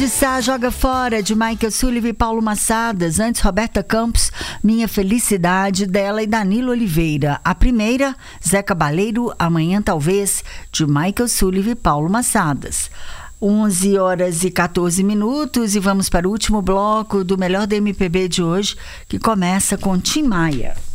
De Sá joga fora, de Michael Sullivan e Paulo Massadas. Antes, Roberta Campos, Minha Felicidade, dela e Danilo Oliveira. A primeira, Zé Cabaleiro, Amanhã Talvez, de Michael Sullivan e Paulo Massadas. 11h14 e vamos para o último bloco do Melhor da MPB de hoje, que começa com Tim Maia.